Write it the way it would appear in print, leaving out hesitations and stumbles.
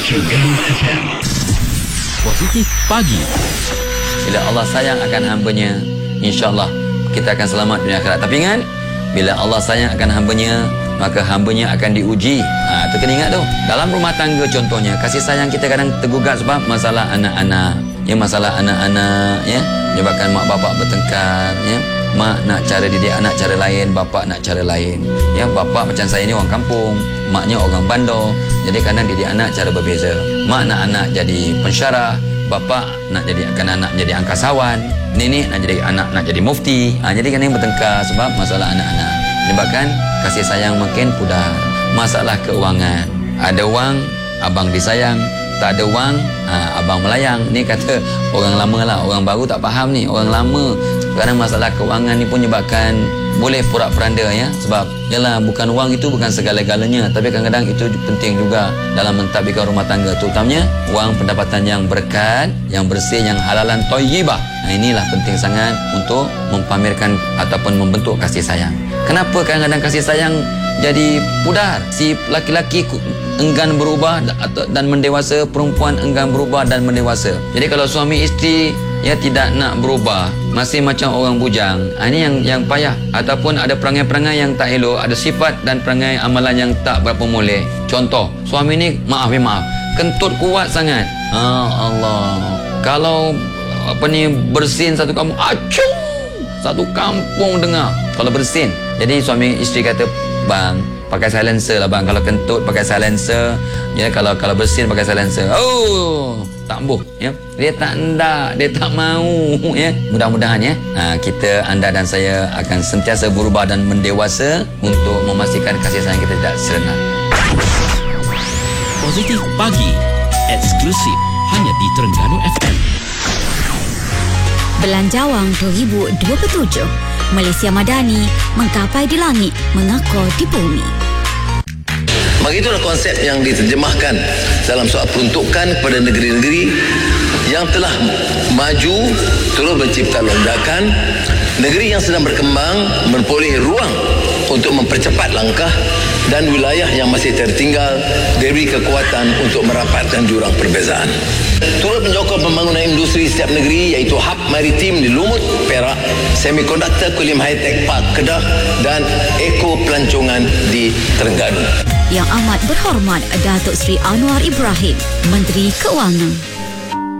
Terengganu FM. Positif Pagi. Bila Allah sayang akan hamba-Nya, insya-Allah kita akan selamat dunia akhirat. Tapi ingat, bila Allah sayang akan hamba-Nya, maka hamba-Nya akan diuji. Itu kena ingat tu. Dalam rumah tangga contohnya, kasih sayang kita kadang tergugat sebab masalah anak-anak. Ya, masalah anak-anak, ya, menyebabkan mak bapak bertengkar, ya. Mak nak cara didik anak cara lain, bapak nak cara lain. Ya, bapak macam saya ni orang kampung, maknya orang bandar. Jadi kadang didik anak cara berbeza. Mak nak anak jadi pensyarah, bapak nak jadikan anak menjadi angkasawan, nenek nak jadi anak nak jadi mufti. Jadi kadang bertengkar sebab masalah anak-anak. Menyebabkan kasih sayang makin pudar. Masalah keuangan. Ada wang, abang disayang. Tak ada wang, abang melayang. Ni kata orang lama lah. Orang baru tak faham ni. Orang lama. Sekarang masalah keuangan ni pun menyebabkan boleh porak-peranda, ya. Sebab yalah, bukan wang itu bukan segala-galanya, tapi kadang-kadang itu penting juga dalam mentadbirkan rumah tangga, terutamanya wang pendapatan yang berkat, yang bersih, yang halalan thayyibah. Inilah penting sangat untuk mempamerkan ataupun membentuk kasih sayang. Kenapa kadang-kadang kasih sayang jadi pudar? Si laki-laki enggan berubah dan mendewasa, perempuan enggan berubah dan mendewasa. Jadi kalau suami isteri tidak nak berubah, masih macam orang bujang, ini yang payah. Ataupun ada perangai-perangai yang tak elok, ada sifat dan perangai amalan yang tak berapa molek. Contoh, suami ni maaf, kentut kuat sangat. Allah, kalau bersin satu kampung, acung, satu kampung dengar kalau bersin. Jadi suami isteri kata, bang, pakai silencer lah bang. Kalau kentut pakai silencer, ya. Kalau bersin pakai silencer. Tak ambuh, ya. Dia tak hendak, dia tak mau, ya. Mudah-mudahan, ya, kita, anda dan saya akan sentiasa berubah dan mendewasa untuk memastikan kasih sayang kita tidak serena. Positif Pagi, eksklusif hanya di Terengganu FM. Belanjawang 2027, Malaysia Madani mengkapai di langit, mengakar di bumi. Begitulah konsep yang diterjemahkan dalam soal peruntukan kepada negeri-negeri yang telah maju, terus mencipta lonjakan. Negeri yang sedang berkembang memperoleh ruang untuk mempercepat langkah, dan wilayah yang masih tertinggal diberi kekuatan untuk merapatkan jurang perbezaan. Turut menyokong pembangunan industri setiap negeri, iaitu hub maritim di Lumut, Perak, semikonduktor Kulim High Tech Park Kedah, dan eko pelancongan di Terengganu. Yang amat berhormat Datuk Seri Anwar Ibrahim, Menteri Keuangan.